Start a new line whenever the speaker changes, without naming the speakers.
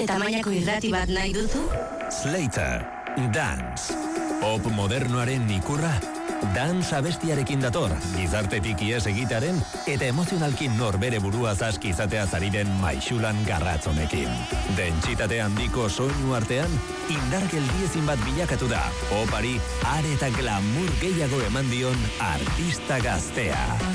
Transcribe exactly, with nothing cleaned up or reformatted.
zure tamainako irrati bat nahi duzu?
Slater, Dance. Pop modernoaren ikurra. Dance abestiarekin dator, gizartetik ies egitaren eta emozionalkin norbere burua zaski izatea zariren maixulan garratzonekin. Dentsitate handiko soinu artean, indar geldiezin bat bilakatu da. Popari are eta glamour gehiago eman dion artista gaztea.